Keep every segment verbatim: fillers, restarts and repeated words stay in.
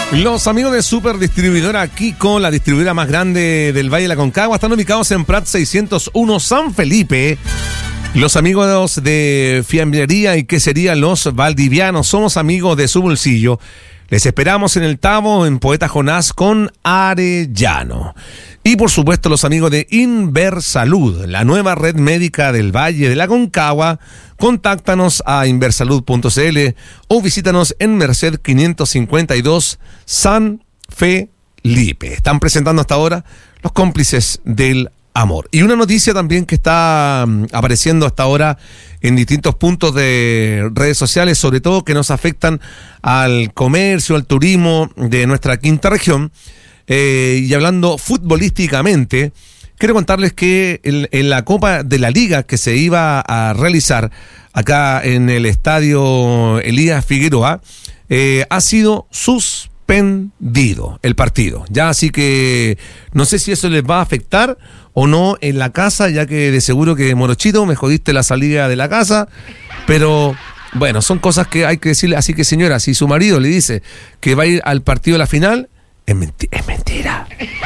Los amigos de Super Distribuidora Kiko, la distribuidora más grande del Valle de la Concagua, están ubicados en Prat seiscientos uno San Felipe. Los amigos de Fiambrería y Quesería Los Valdivianos, somos amigos de su bolsillo. Les esperamos en el Tabo, en Poeta Jonás con Arellano. Y por supuesto los amigos de Inversalud, la nueva red médica del Valle de la Concagua. Contáctanos a inversalud punto c l o visítanos en Merced quinientos cincuenta y dos San Felipe. Están presentando hasta ahora los cómplices del amor. Y una noticia también que está um, apareciendo hasta ahora en distintos puntos de redes sociales, sobre todo que nos afectan al comercio, al turismo de nuestra quinta región. Eh, y hablando futbolísticamente, quiero contarles que en, en la Copa de la Liga que se iba a realizar acá en el estadio Elías Figueroa, eh, ha sido suspendido el partido. Ya, así que no sé si eso les va a afectar o no en la casa, ya que de seguro que Morochito, me jodiste la salida de la casa, pero bueno, son cosas que hay que decirle. Así que señora, si su marido le dice que va a ir al partido de la final, es, menti- es mentira,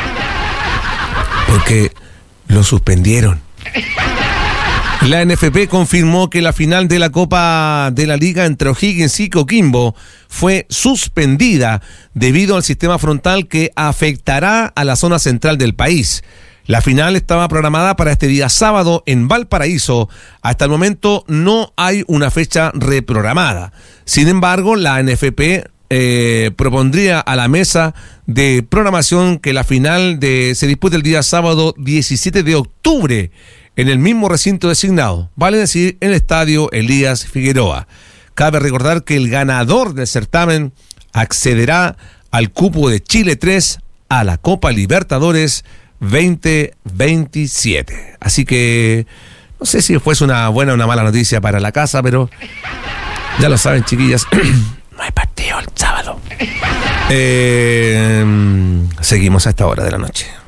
porque lo suspendieron. La N F P confirmó que la final de la Copa de la Liga entre O'Higgins y Coquimbo fue suspendida debido al sistema frontal que afectará a la zona central del país. La final estaba programada para este día sábado en Valparaíso. Hasta el momento no hay una fecha reprogramada. Sin embargo, la N F P eh, propondría a la mesa de programación que la final de, se dispute el día sábado diecisiete de octubre en el mismo recinto designado, vale decir, en el estadio Elías Figueroa. Cabe recordar que el ganador del certamen accederá al cupo de Chile tres a la Copa Libertadores veinte veintisiete. Así que no sé si fuese una buena o una mala noticia para la casa, pero ya lo saben, chiquillas, no hay partido el sábado. Eh, seguimos a esta hora de la noche.